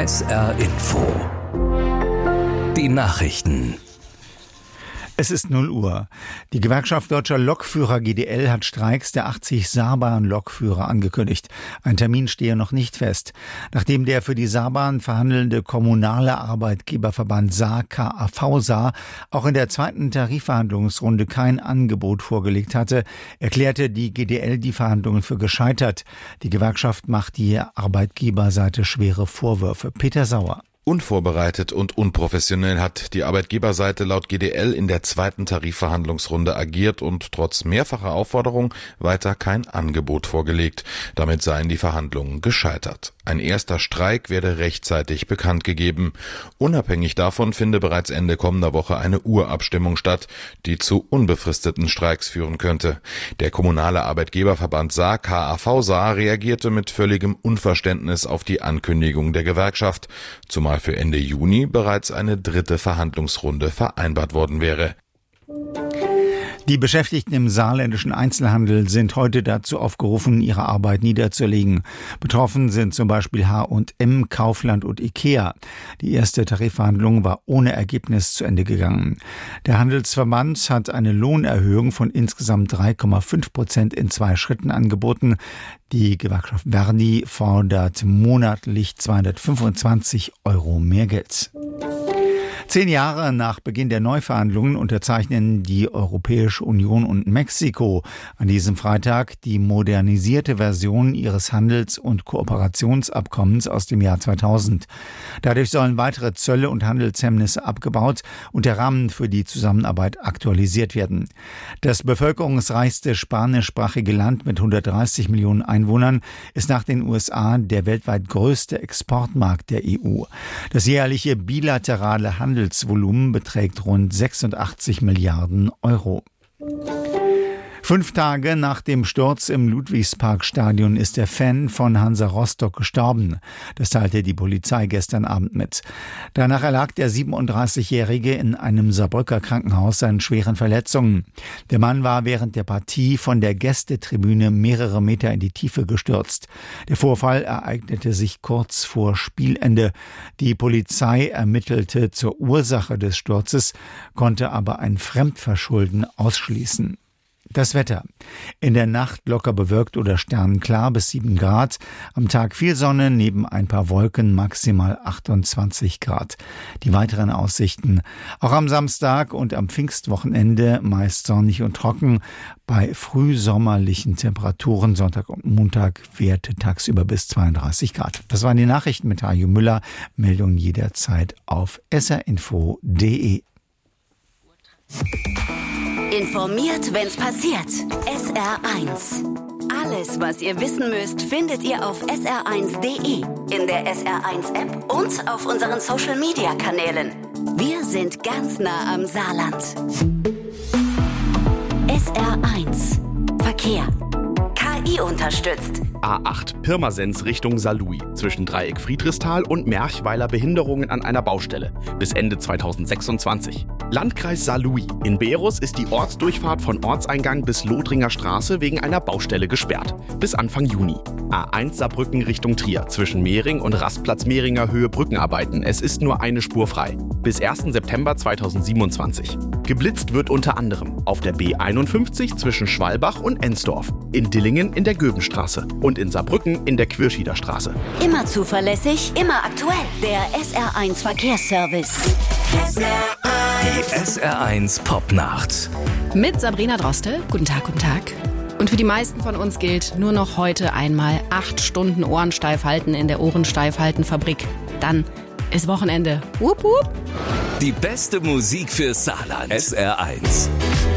SR Info. Die Nachrichten. Es ist 0 Uhr. Die Gewerkschaft Deutscher Lokführer GDL hat Streiks der 80 Saarbahn-Lokführer angekündigt. Ein Termin stehe noch nicht fest. Nachdem der für die Saarbahn verhandelnde kommunale Arbeitgeberverband Saar KAV Saar auch in der zweiten Tarifverhandlungsrunde kein Angebot vorgelegt hatte, erklärte die GDL die Verhandlungen für gescheitert. Die Gewerkschaft macht die Arbeitgeberseite schwere Vorwürfe. Peter Sauer. Unvorbereitet und unprofessionell hat die Arbeitgeberseite laut GDL in der zweiten Tarifverhandlungsrunde agiert und trotz mehrfacher Aufforderung weiter kein Angebot vorgelegt. Damit seien die Verhandlungen gescheitert. Ein erster Streik werde rechtzeitig bekannt gegeben. Unabhängig davon finde bereits Ende kommender Woche eine Urabstimmung statt, die zu unbefristeten Streiks führen könnte. Der kommunale Arbeitgeberverband Saar KAV Saar reagierte mit völligem Unverständnis auf die Ankündigung der Gewerkschaft, zumal für Ende Juni bereits eine dritte Verhandlungsrunde vereinbart worden wäre. Die Beschäftigten im saarländischen Einzelhandel sind heute dazu aufgerufen, ihre Arbeit niederzulegen. Betroffen sind zum Beispiel H&M, Kaufland und Ikea. Die erste Tarifverhandlung war ohne Ergebnis zu Ende gegangen. Der Handelsverband hat eine Lohnerhöhung von insgesamt 3,5% in 2 Schritten angeboten. Die Gewerkschaft Verdi fordert monatlich 225 € mehr Geld. 10 Jahre nach Beginn der Neuverhandlungen unterzeichnen die Europäische Union und Mexiko an diesem Freitag die modernisierte Version ihres Handels- und Kooperationsabkommens aus dem Jahr 2000. Dadurch sollen weitere Zölle und Handelshemmnisse abgebaut und der Rahmen für die Zusammenarbeit aktualisiert werden. Das bevölkerungsreichste spanischsprachige Land mit 130 Millionen Einwohnern ist nach den USA der weltweit größte Exportmarkt der EU. Das jährliche bilaterale Handelsvolumen beträgt rund 86 Milliarden €. 5 Tage nach dem Sturz im Ludwigsparkstadion ist der Fan von Hansa Rostock gestorben. Das teilte die Polizei gestern Abend mit. Danach erlag der 37-Jährige in einem Saarbrücker Krankenhaus seinen schweren Verletzungen. Der Mann war während der Partie von der Gästetribüne mehrere Meter in die Tiefe gestürzt. Der Vorfall ereignete sich kurz vor Spielende. Die Polizei ermittelte zur Ursache des Sturzes, konnte aber ein Fremdverschulden ausschließen. Das Wetter. In der Nacht locker bewölkt oder sternenklar bis 7 Grad. Am Tag viel Sonne, neben ein paar Wolken maximal 28 Grad. Die weiteren Aussichten. Auch am Samstag und am Pfingstwochenende meist sonnig und trocken. Bei frühsommerlichen Temperaturen Sonntag und Montag Werte tagsüber bis 32 Grad. Das waren die Nachrichten mit Hajo Müller. Meldungen jederzeit auf srinfo.de. Informiert, wenn's passiert. SR1. Alles, was ihr wissen müsst, findet ihr auf sr1.de, in der SR1-App und auf unseren Social-Media-Kanälen. Wir sind ganz nah am Saarland. SR1. Verkehr. KI unterstützt. A8 Pirmasens Richtung Saarlouis. Zwischen Dreieck Friedrichsthal und Merchweiler Behinderungen an einer Baustelle. Bis Ende 2026. Landkreis Saarlouis. In Beerus ist die Ortsdurchfahrt von Ortseingang bis Lothringer Straße wegen einer Baustelle gesperrt. Bis Anfang Juni. A1 Saarbrücken Richtung Trier. Zwischen Mehring und Rastplatz Mehringer Höhe Brückenarbeiten. Es ist nur eine Spur frei. Bis 1. September 2027. Geblitzt wird unter anderem auf der B51 zwischen Schwalbach und Ensdorf. In Dillingen in der Göbenstraße. Und in Saarbrücken in der Quirscheder Straße. Immer zuverlässig, immer aktuell. Der SR1 Verkehrsservice. Die SR1 Popnacht. Mit Sabrina Droste. Guten Tag, guten Tag. Und für die meisten von uns gilt nur noch heute einmal 8 Stunden Ohren steif halten in der Ohrensteifhalten-Fabrik. Dann ist Wochenende. Wupp, wupp. Die beste Musik für Saarland. SR1.